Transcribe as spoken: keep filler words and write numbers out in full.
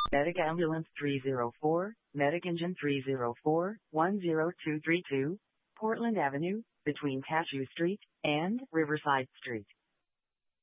Medic Ambulance three oh four, Medic Engine three oh four, one oh two three two, Portland Avenue, between Cashew Street and Riverside Street.